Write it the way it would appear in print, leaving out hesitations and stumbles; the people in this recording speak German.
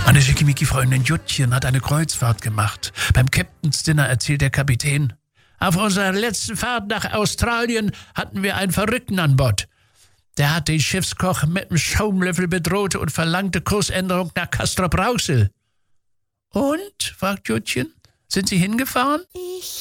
Meine Schickimicki-Freundin Juttchen hat eine Kreuzfahrt gemacht. Beim Captain's Dinner erzählt der Kapitän: Auf unserer letzten Fahrt nach Australien hatten wir einen Verrückten an Bord. Der hat den Schiffskoch mit einem Schaumlöffel bedroht und verlangte Kursänderung nach Castrop-Rauxel. Und? Fragt Juttchen. Sind Sie hingefahren?